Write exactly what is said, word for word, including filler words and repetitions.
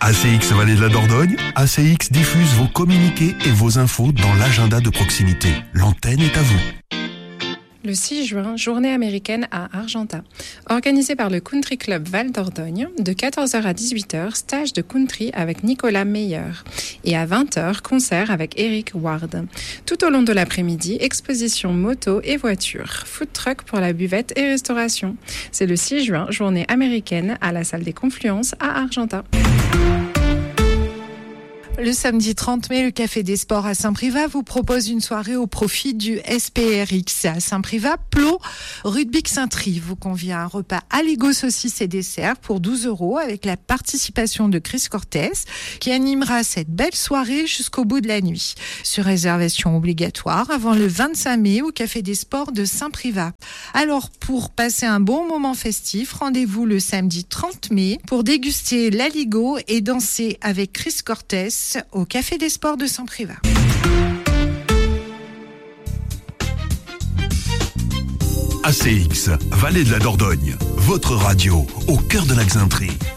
A C X Vallée de la Dordogne, A C X diffuse vos communiqués et vos infos dans l'agenda de proximité. L'antenne est à vous. Le six juin, journée américaine à Argentat. Organisée par le Country Club Val d'Ordogne, de quatorze heures à dix-huit heures, stage de country avec Nicolas Meyer. Et à vingt heures, concert avec Eric Ward. Tout au long de l'après-midi, exposition moto et voiture. Food truck pour la buvette et restauration. C'est le six juin, journée américaine à la salle des Confluences à Argentat. Le samedi trente mai, le Café des Sports à Saint-Privat vous propose une soirée au profit du S P R X. À Saint-Privat, Plot, rue de Bixintry vous convie à un repas aligot, saucisses et dessert pour douze euros avec la participation de Chris Cortez qui animera cette belle soirée jusqu'au bout de la nuit. Sur réservation obligatoire avant le vingt-cinq mai au Café des Sports de Saint-Privat. Alors, pour passer un bon moment festif, rendez-vous le samedi trente mai pour déguster l'aligot et danser avec Chris Cortez au Café des Sports de Saint-Privat. A C X, Vallée de la Dordogne, votre radio au cœur de la Xainterie.